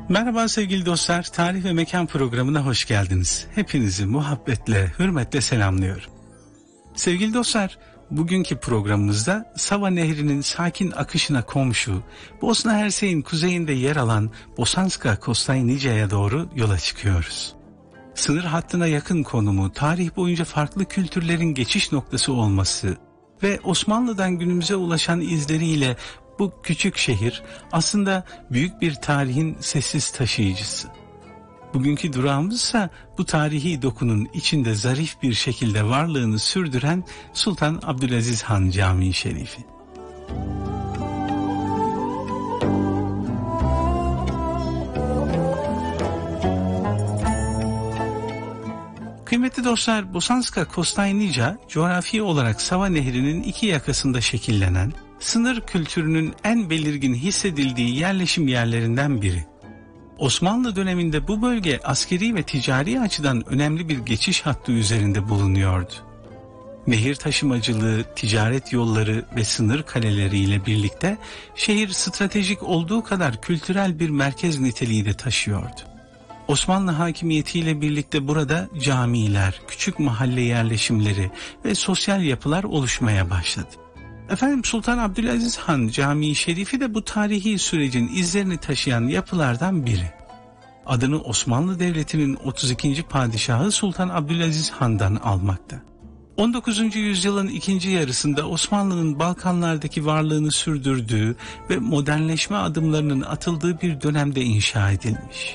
Merhaba sevgili dostlar, Tarih ve Mekan programına hoş geldiniz. Hepinizi muhabbetle, hürmetle selamlıyorum. Sevgili dostlar, bugünkü programımızda Sava Nehri'nin sakin akışına komşu, Bosna Hersek'in kuzeyinde yer alan Bosanska Kostajnica'ya doğru yola çıkıyoruz. Sınır hattına yakın konumu, tarih boyunca farklı kültürlerin geçiş noktası olması ve Osmanlı'dan günümüze ulaşan izleriyle bu küçük şehir aslında büyük bir tarihin sessiz taşıyıcısı. Bugünkü durağımız ise bu tarihi dokunun içinde zarif bir şekilde varlığını sürdüren Sultan Abdülaziz Han Camii Şerifi. Kıymetli dostlar, Bosanska Kostajnica coğrafi olarak Sava Nehri'nin iki yakasında şekillenen, sınır kültürünün en belirgin hissedildiği yerleşim yerlerinden biri. Osmanlı döneminde bu bölge askeri ve ticari açıdan önemli bir geçiş hattı üzerinde bulunuyordu. Nehir taşımacılığı, ticaret yolları ve sınır kaleleriyle birlikte şehir stratejik olduğu kadar kültürel bir merkez niteliği de taşıyordu. Osmanlı hakimiyetiyle birlikte burada camiler, küçük mahalle yerleşimleri ve sosyal yapılar oluşmaya başladı. Efendim, Sultan Abdülaziz Han Camii Şerifi de bu tarihi sürecin izlerini taşıyan yapılardan biri. Adını Osmanlı Devleti'nin 32. padişahı Sultan Abdülaziz Han'dan almakta. 19. yüzyılın ikinci yarısında Osmanlı'nın Balkanlardaki varlığını sürdürdüğü ve modernleşme adımlarının atıldığı bir dönemde inşa edilmiş.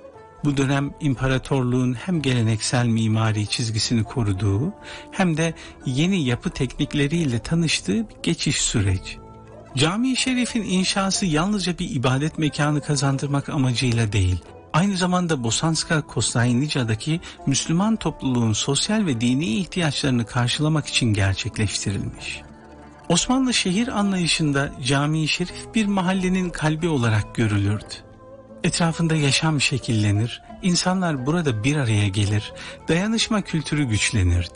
Bu dönem imparatorluğun hem geleneksel mimari çizgisini koruduğu hem de yeni yapı teknikleriyle tanıştığı bir geçiş süreci. Cami-i Şerif'in inşası yalnızca bir ibadet mekanı kazandırmak amacıyla değil, aynı zamanda Bosanska Kostajnica'daki Müslüman topluluğun sosyal ve dini ihtiyaçlarını karşılamak için gerçekleştirilmiş. Osmanlı şehir anlayışında Cami-i Şerif bir mahallenin kalbi olarak görülürdü. Etrafında yaşam şekillenir, insanlar burada bir araya gelir, dayanışma kültürü güçlenirdi.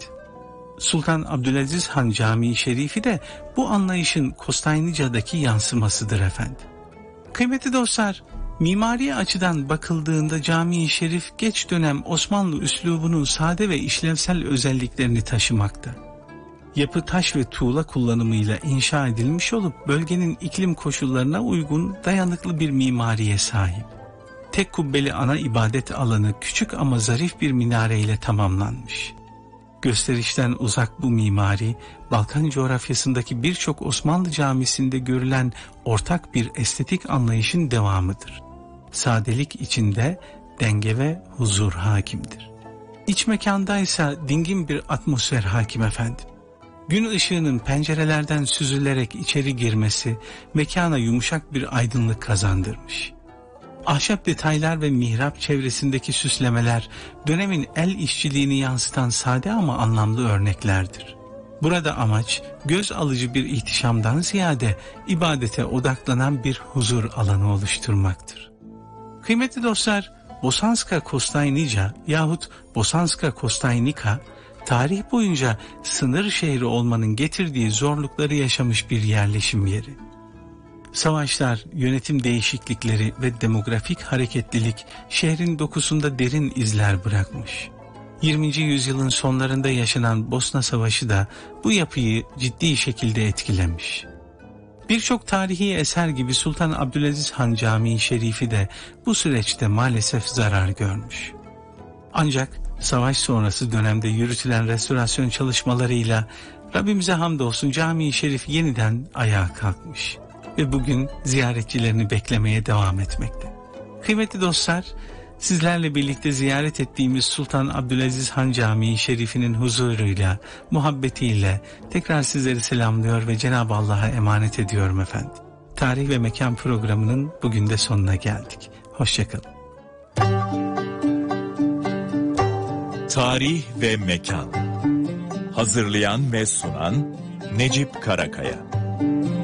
Sultan Abdülaziz Han Camii Şerifi de bu anlayışın Kostajnica'daki yansımasıdır efendim. Kıymetli dostlar, mimari açıdan bakıldığında Camii Şerif geç dönem Osmanlı üslubunun sade ve işlevsel özelliklerini taşımakta. Yapı taş ve tuğla kullanımıyla inşa edilmiş olup bölgenin iklim koşullarına uygun dayanıklı bir mimariye sahip. Tek kubbeli ana ibadet alanı küçük ama zarif bir minareyle tamamlanmış. Gösterişten uzak bu mimari, Balkan coğrafyasındaki birçok Osmanlı camisinde görülen ortak bir estetik anlayışın devamıdır. Sadelik içinde denge ve huzur hakimdir. İç mekandaysa dingin bir atmosfer hakim efendim. Gün ışığının pencerelerden süzülerek içeri girmesi mekana yumuşak bir aydınlık kazandırmış. Ahşap detaylar ve mihrap çevresindeki süslemeler dönemin el işçiliğini yansıtan sade ama anlamlı örneklerdir. Burada amaç göz alıcı bir ihtişamdan ziyade ibadete odaklanan bir huzur alanı oluşturmaktır. Kıymetli dostlar, Bosanska Kostajnica yahut Bosanska Kostajnica tarih boyunca sınır şehri olmanın getirdiği zorlukları yaşamış bir yerleşim yeri. Savaşlar, yönetim değişiklikleri ve demografik hareketlilik şehrin dokusunda derin izler bırakmış. 20. yüzyılın sonlarında yaşanan Bosna Savaşı da bu yapıyı ciddi şekilde etkilemiş. Birçok tarihi eser gibi Sultan Abdülaziz Han Camii Şerifi de bu süreçte maalesef zarar görmüş. Ancak savaş sonrası dönemde yürütülen restorasyon çalışmalarıyla Rabbimize hamdolsun Camii Şerif yeniden ayağa kalkmış ve bugün ziyaretçilerini beklemeye devam etmekte. Kıymetli dostlar, sizlerle birlikte ziyaret ettiğimiz Sultan Abdülaziz Han Camii Şerifi'nin huzuruyla, muhabbetiyle tekrar sizleri selamlıyor ve Cenab-ı Allah'a emanet ediyorum efendim. Tarih ve Mekan programının bugün de sonuna geldik. Hoşçakalın. Tarih ve Mekan. Hazırlayan ve sunan Necip Karakaya.